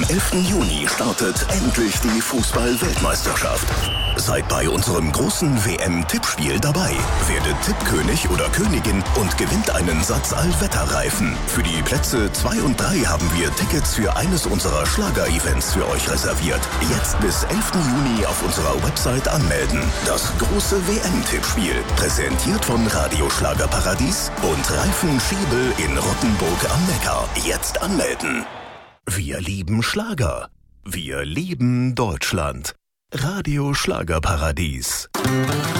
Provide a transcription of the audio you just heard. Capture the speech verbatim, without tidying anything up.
elften Juni startet endlich die Fußball-Weltmeisterschaft. Seid bei unserem großen W M-Tippspiel dabei. Werdet Tippkönig oder Königin und gewinnt einen Satz Allwetterreifen. Für die Plätze zwei und drei haben wir Tickets für eines unserer Schlager-Events für euch reserviert. Jetzt bis elften Juni auf unserer Website anmelden. Das große W M-Tippspiel, präsentiert von Radio Schlagerparadies und Reifen Schiebel in Rottenburg am Neckar. Jetzt anmelden. Wir lieben Schlager. Wir lieben Deutschland. Radio Schlagerparadies.